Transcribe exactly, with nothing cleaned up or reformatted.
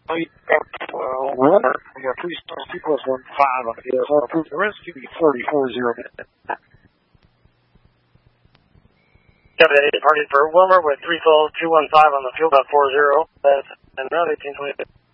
We got uh, Wilmer. We got three stars, two plus one, five on the P S R. Approved the rescue, thirty-four zero. Got a party for Wilmer with three souls, two one five on the field, about four zero. That's and around eighteen twenty.